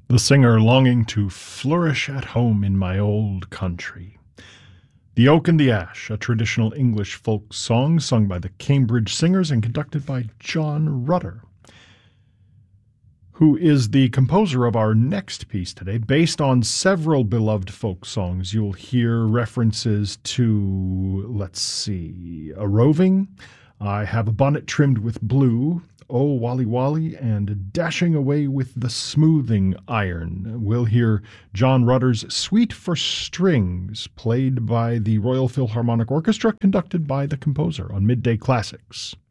The singer longing to flourish at home in my old country. The Oak and the Ash, a traditional English folk song sung by the Cambridge Singers and conducted by John Rutter, who is the composer of our next piece today. Based on several beloved folk songs, you'll hear references to, A Roving, I Have a Bonnet Trimmed with Blue, Oh Wally Wally, and Dashing Away with the Smoothing Iron. We'll hear John Rutter's Suite for Strings, played by the Royal Philharmonic Orchestra, conducted by the composer on Midday Classics.